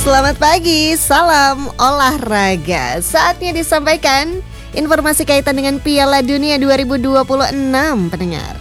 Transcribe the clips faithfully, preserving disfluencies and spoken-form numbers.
Selamat pagi, salam olahraga. Saatnya disampaikan informasi kaitan dengan Piala Dunia dua ribu dua puluh enam, pendengar.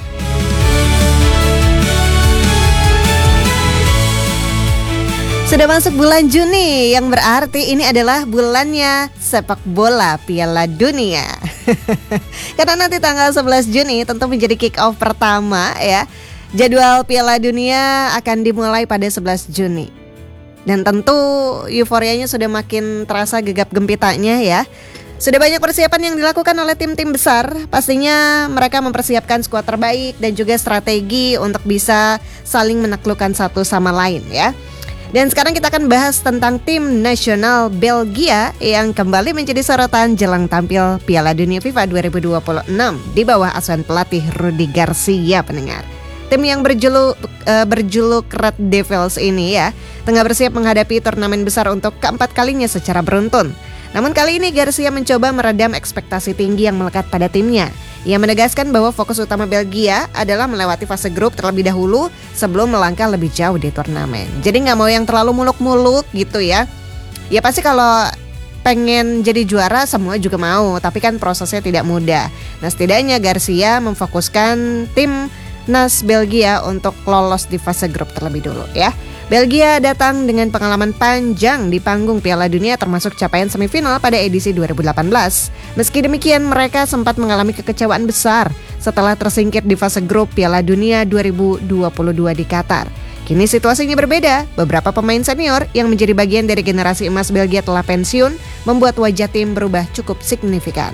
Sudah masuk bulan Juni, yang berarti ini adalah bulannya sepak bola Piala Dunia. Karena nanti tanggal sebelas Juni tentu menjadi kick off pertama ya. Jadwal Piala Dunia akan dimulai pada sebelas Juni. Dan tentu euforianya sudah makin terasa gegap gempitanya ya. Sudah banyak persiapan yang dilakukan oleh tim-tim besar. Pastinya mereka mempersiapkan skuad terbaik dan juga strategi untuk bisa saling menaklukkan satu sama lain ya. Dan sekarang kita akan bahas tentang tim nasional Belgia yang kembali menjadi sorotan jelang tampil Piala Dunia FIFA dua ribu dua puluh enam di bawah asuhan pelatih Rudi Garcia, pendengar. Tim yang berjuluk uh, berjuluk Red Devils ini ya tengah bersiap menghadapi turnamen besar untuk keempat kalinya secara beruntun. Namun kali ini Garcia mencoba meredam ekspektasi tinggi yang melekat pada timnya. Ia menegaskan bahwa fokus utama Belgia adalah melewati fase grup terlebih dahulu sebelum melangkah lebih jauh di turnamen. Jadi nggak mau yang terlalu muluk-muluk gitu ya. Ya pasti kalau pengen jadi juara semua juga mau, tapi kan prosesnya tidak mudah. Nah setidaknya Garcia memfokuskan tim Nas Belgia untuk lolos di fase grup terlebih dulu ya. Belgia datang dengan pengalaman panjang di panggung Piala Dunia termasuk capaian semifinal pada edisi dua ribu delapan belas. Meski demikian mereka sempat mengalami kekecewaan besar setelah tersingkir di fase grup Piala Dunia dua ribu dua puluh dua di Qatar. Kini situasinya berbeda, beberapa pemain senior yang menjadi bagian dari generasi emas Belgia telah pensiun, membuat wajah tim berubah cukup signifikan.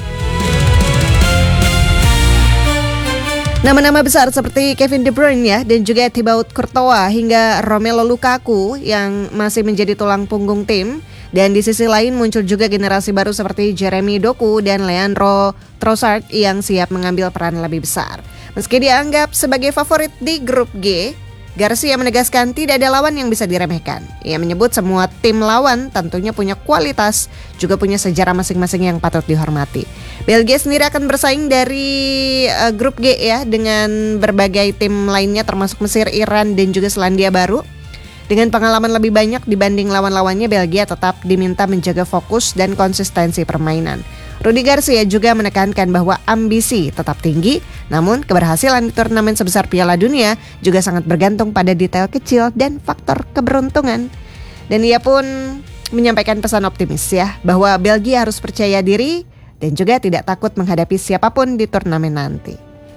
Nama-nama besar seperti Kevin De Bruyne ya dan juga Thibaut Courtois hingga Romelu Lukaku yang masih menjadi tulang punggung tim. Dan di sisi lain muncul juga generasi baru seperti Jeremy Doku dan Leandro Trossard yang siap mengambil peran lebih besar. Meski dianggap sebagai favorit di grup G, Garcia menegaskan tidak ada lawan yang bisa diremehkan. Ia menyebut semua tim lawan tentunya punya kualitas, juga punya sejarah masing-masing yang patut dihormati. Belgia sendiri akan bersaing dari uh, grup G ya dengan berbagai tim lainnya termasuk Mesir, Iran dan juga Selandia Baru. Dengan pengalaman lebih banyak dibanding lawan-lawannya, Belgia tetap diminta menjaga fokus dan konsistensi permainan. Rudi Garcia juga menekankan bahwa ambisi tetap tinggi, namun keberhasilan di turnamen sebesar Piala Dunia juga sangat bergantung pada detail kecil dan faktor keberuntungan. Dan ia pun menyampaikan pesan optimis ya, bahwa Belgia harus percaya diri dan juga tidak takut menghadapi siapapun di turnamen nanti.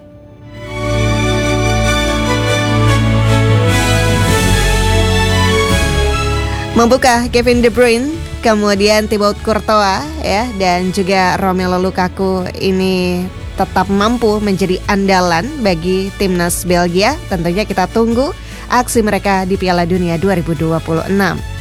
Membuka Kevin De Bruyne, kemudian Thibaut Courtois ya dan juga Romelu Lukaku ini tetap mampu menjadi andalan bagi timnas Belgia. Tentunya kita tunggu aksi mereka di Piala Dunia dua ribu dua puluh enam.